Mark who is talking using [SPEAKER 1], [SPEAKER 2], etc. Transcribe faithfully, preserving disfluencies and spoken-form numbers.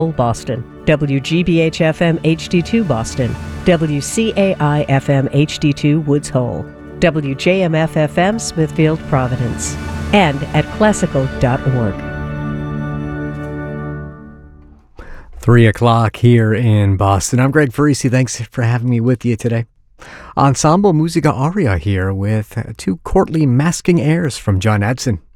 [SPEAKER 1] Boston, W G B H F M H D two Boston, W C A I F M H D two Woods Hole, W J M F F M Smithfield Providence, and at classical dot org.
[SPEAKER 2] Three o'clock here in Boston. I'm Greg Farisi. Thanks for having me with you today. Ensemble Musica Aria here with two courtly masking airs from John Edson.